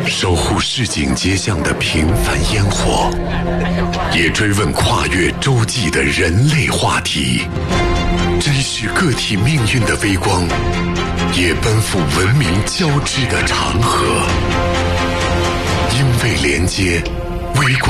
守护市井街巷的平凡烟火，也追问跨越洲际的人类话题，珍视个体命运的微光，也奔赴文明交织的长河。因为连接，微光